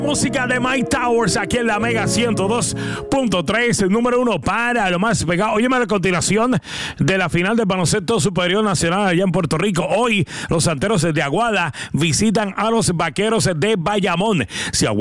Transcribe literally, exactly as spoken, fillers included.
Música de Mike Towers aquí en la Mega ciento dos punto tres, el número uno para lo más pegado. Óyeme, a continuación de la final del baloncesto superior nacional allá en Puerto Rico. Hoy los Santeros de Aguada visitan a los Vaqueros de Bayamón. Si Aguada